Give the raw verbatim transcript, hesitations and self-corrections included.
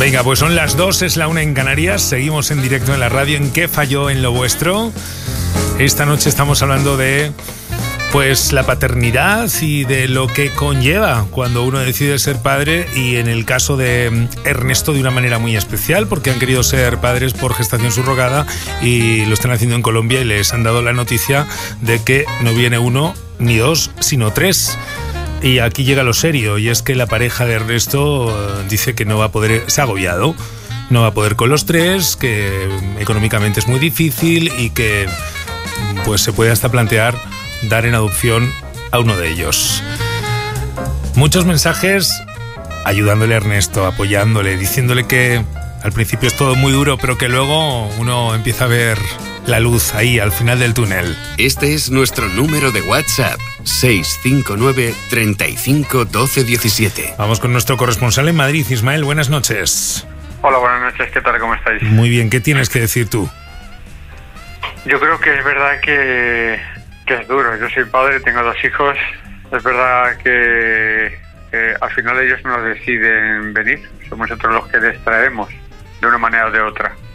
Venga, pues son las dos, es la una en Canarias. Seguimos en directo en la radio en ¿Qué falló en lo vuestro? Esta noche estamos hablando de pues la paternidad y de lo que conlleva cuando uno decide ser padre, y en el caso de Ernesto de una manera muy especial, porque han querido ser padres por gestación subrogada y lo están haciendo en Colombia, y les han dado la noticia de que no viene uno ni dos, sino tres. Y aquí llega lo serio, y es que la pareja de Ernesto uh, dice que no va a poder, se ha agobiado, no va a poder con los tres, que económicamente es muy difícil y que pues se puede hasta plantear dar en adopción a uno de ellos. Muchos mensajes ayudándole a Ernesto, apoyándole, diciéndole que al principio es todo muy duro, pero que luego uno empieza a ver la luz ahí al final del túnel. Este es nuestro número de WhatsApp, seis cinco nueve, treinta y cinco, doce diecisiete. Vamos con nuestro corresponsal en Madrid, Ismael, buenas noches. Hola, buenas noches, ¿qué tal? ¿Cómo estáis? Muy bien, ¿qué tienes que decir tú? Yo creo que es verdad que, que es duro. Yo soy padre, tengo dos hijos. Es verdad que, que al final ellos nos deciden venir. Somos nosotros los que les traemos, de una manera o de otra.